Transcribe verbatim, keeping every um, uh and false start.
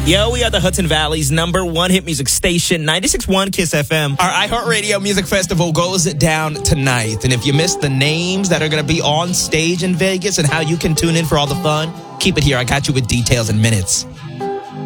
Yo, we are the Hudson Valley's number one hit music station, ninety-six point one Kiss F M. Our iHeartRadio Music Festival goes down tonight. And if you missed the names that are going to be on stage in Vegas and how you can tune in for all the fun, keep it here. I got you with details in minutes.